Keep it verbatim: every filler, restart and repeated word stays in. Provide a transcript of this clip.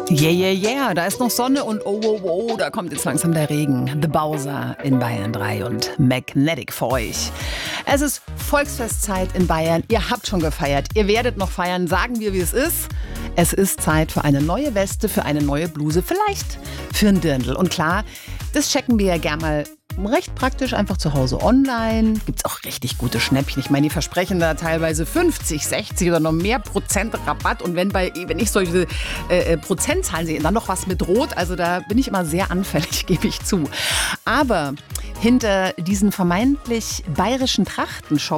Yeah, yeah, yeah, da ist noch Sonne und oh, oh, oh, da kommt jetzt langsam der Regen. The Bowser in Bayern drei und Magnetic für euch. Es ist Volksfestzeit in Bayern. Ihr habt schon gefeiert. Ihr werdet noch feiern. Sagen wir, wie es ist. Es ist Zeit für eine neue Weste, für eine neue Bluse, vielleicht für ein Dirndl. Und klar, das checken wir ja gern mal recht praktisch einfach zu Hause online. Gibt's auch richtig gute Schnäppchen. Ich meine, die versprechen da teilweise fünfzig, sechzig oder noch mehr Prozent Rabatt. Und wenn, bei, wenn ich solche äh, Prozentzahlen sehe, dann noch was mit Rot. Also da bin ich immer sehr anfällig, gebe ich zu. Aber hinter diesen vermeintlich bayerischen Trachtenshops